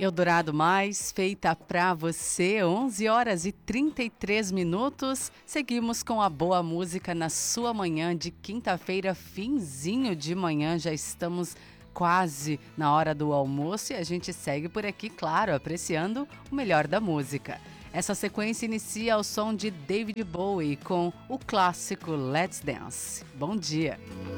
Eldorado Mais, feita pra você, 11 horas e 33 minutos. Seguimos com a boa música na sua manhã de quinta-feira, finzinho de manhã. Já estamos quase na hora do almoço e a gente segue por aqui, claro, apreciando o melhor da música. Essa sequência inicia ao som de David Bowie com o clássico Let's Dance. Bom dia!